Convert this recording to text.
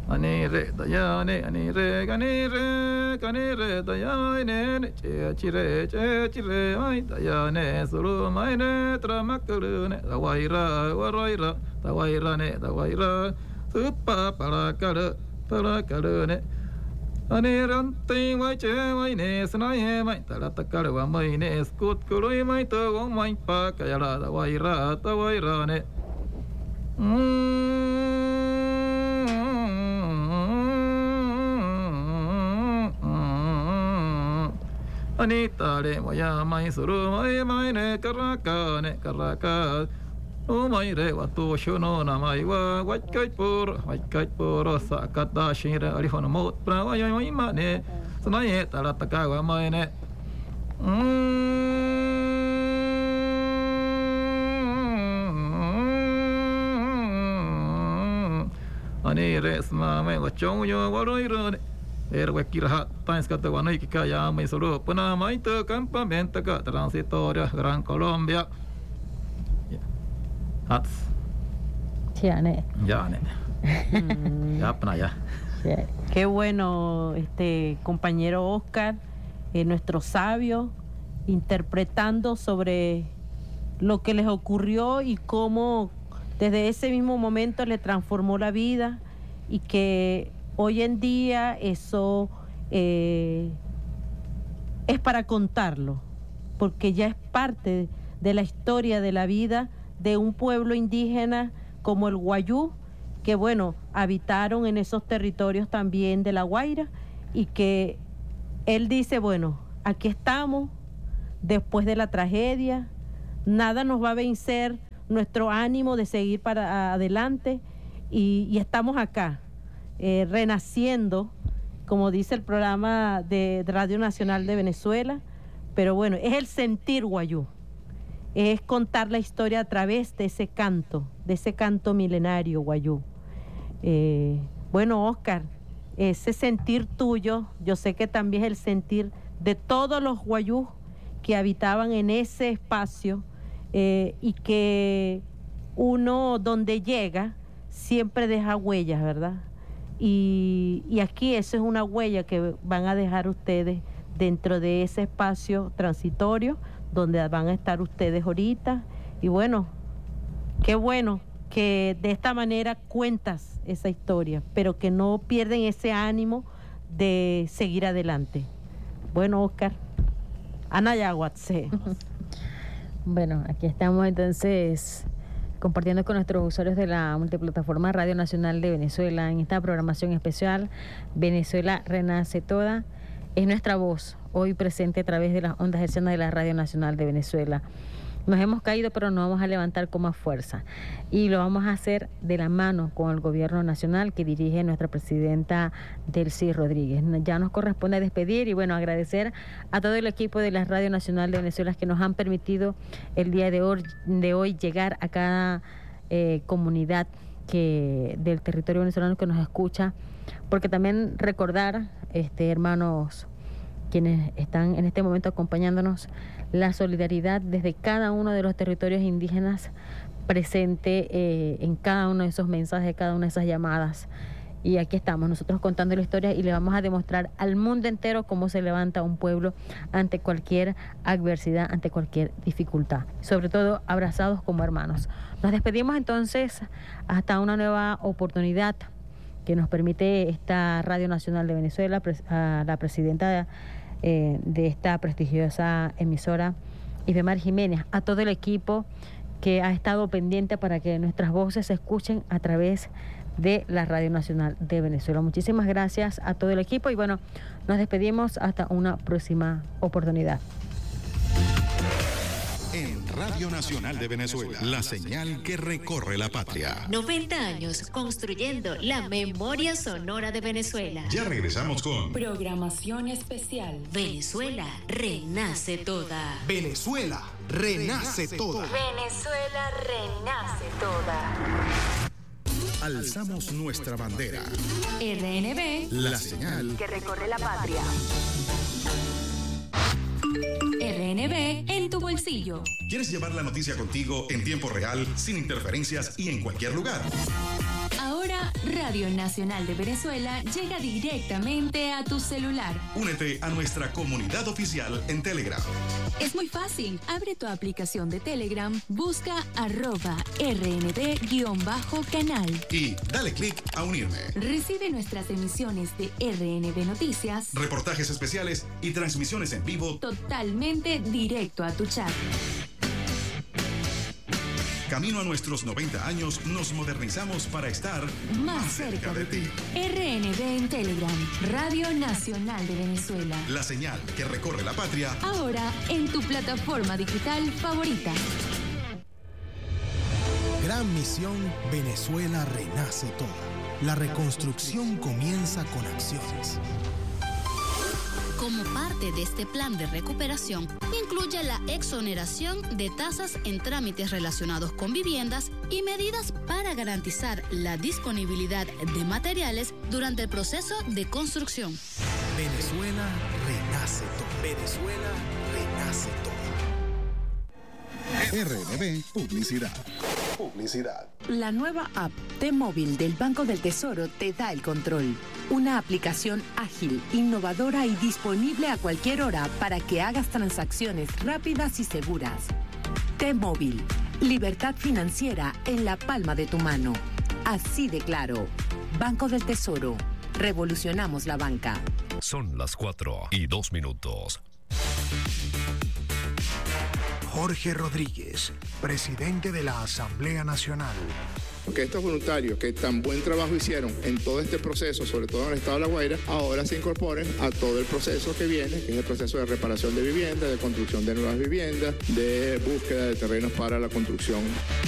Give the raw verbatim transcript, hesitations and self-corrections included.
ani re dayane ani re gani re gani re dayane che chire che chire ai dayane suru mai ne tramakuru ne dawaira waraira dawaira ne dawaira supa para kara para kara ne ani rantai mai che mai ne snai mai taratakara wa mai ne skut kuroi mai to wa mai pa kayara dawaira dawaira ne Anita le moya mai suru mai mai ne karaka ne karaka o mai re wa to shono na mai wa wa kai por wa kai por sa kata shira ali hono mot pra wa yo ma ne sunai tara taka wa mai ne ani re sma mai wa chong yo wa roi ro ne er wa kira tais kata wa nei ka ya mai suru puna mai to campamento ka transitorio Gran Colombia hats ya ne ya ne ya puna ya. Qué bueno, este compañero Oscar, eh, nuestro sabio, interpretando sobre lo que les ocurrió y cómo desde ese mismo momento le transformó la vida y que hoy en día eso eh, es para contarlo, porque ya es parte de la historia de la vida de un pueblo indígena como el Wayuu, que bueno, habitaron en esos territorios también de La Guaira, y que él dice, bueno, aquí estamos después de la tragedia, nada nos va a vencer nuestro ánimo de seguir para adelante, y, y estamos acá, eh, renaciendo, como dice el programa de Radio Nacional de Venezuela. Pero bueno, es el sentir Wayuu, es contar la historia a través de ese canto, de ese canto milenario Wayuu. Eh, bueno, Oscar, ese sentir tuyo, yo sé que también es el sentir de todos los Wayuu que habitaban en ese espacio, eh, y que uno donde llega siempre deja huellas, ¿verdad? Y, y aquí eso es una huella que van a dejar ustedes dentro de ese espacio transitorio donde van a estar ustedes ahorita. Y bueno, qué bueno que de esta manera cuentas esa historia, pero que no pierden ese ánimo de seguir adelante. Bueno, Oscar, Anayahuatse. Bueno, aquí estamos entonces compartiendo con nuestros usuarios de la multiplataforma Radio Nacional de Venezuela en esta programación especial Venezuela Renace Toda. Es nuestra voz hoy presente a través de las ondas hercianas de la Radio Nacional de Venezuela. Nos hemos caído, pero nos vamos a levantar con más fuerza. Y lo vamos a hacer de la mano con el gobierno nacional que dirige nuestra presidenta Delcy Rodríguez. Ya nos corresponde despedir y bueno, agradecer a todo el equipo de la Radio Nacional de Venezuela que nos han permitido el día de hoy, de hoy llegar a cada eh, comunidad que del territorio venezolano que nos escucha. Porque también recordar, este, hermanos, quienes están en este momento acompañándonos, la solidaridad desde cada uno de los territorios indígenas presente eh, en cada uno de esos mensajes, cada una de esas llamadas. Y aquí estamos nosotros contando la historia y le vamos a demostrar al mundo entero cómo se levanta un pueblo ante cualquier adversidad, ante cualquier dificultad. Sobre todo abrazados como hermanos. Nos despedimos entonces hasta una nueva oportunidad que nos permite esta Radio Nacional de Venezuela, a la presidenta eh, de esta prestigiosa emisora, Ibemar Jiménez, a todo el equipo que ha estado pendiente para que nuestras voces se escuchen a través de la Radio Nacional de Venezuela. Muchísimas gracias a todo el equipo y bueno, nos despedimos hasta una próxima oportunidad. En Radio Nacional de Venezuela, la señal que recorre la patria. noventa años construyendo la memoria sonora de Venezuela. Ya regresamos con programación especial. Venezuela renace toda. Venezuela renace toda. Venezuela renace toda. Alzamos nuestra bandera. R N B, la señal que recorre la patria. R N B en tu bolsillo. ¿Quieres llevar la noticia contigo en tiempo real, sin interferencias y en cualquier lugar? Ahora, Radio Nacional de Venezuela llega directamente a tu celular. Únete a nuestra comunidad oficial en Telegram. Es muy fácil. Abre tu aplicación de Telegram, busca arroba rnb-canal. Y dale clic a unirme. Recibe nuestras emisiones de R N B Noticias, reportajes especiales y transmisiones en vivo totalmente directo a tu chat. Camino a nuestros noventa años, nos modernizamos para estar más, más cerca, cerca de ti. R N B en Telegram, Radio Nacional de Venezuela. La señal que recorre la patria. Ahora en tu plataforma digital favorita. Gran misión, Venezuela renace toda. La reconstrucción comienza con acciones. Como parte de este plan de recuperación, incluye la exoneración de tasas en trámites relacionados con viviendas y medidas para garantizar la disponibilidad de materiales durante el proceso de construcción. Venezuela renace todo. Venezuela renace todo. R N B Publicidad. Publicidad. La nueva app T-Móvil del Banco del Tesoro te da el control. Una aplicación ágil, innovadora y disponible a cualquier hora para que hagas transacciones rápidas y seguras. T-Móvil, libertad financiera en la palma de tu mano. Así de claro. Banco del Tesoro. Revolucionamos la banca. Son las cuatro y dos minutos. Jorge Rodríguez, presidente de la Asamblea Nacional. Que estos voluntarios que tan buen trabajo hicieron en todo este proceso, sobre todo en el estado de La Guaira, ahora se incorporen a todo el proceso que viene, que es el proceso de reparación de viviendas, de construcción de nuevas viviendas, de búsqueda de terrenos para la construcción.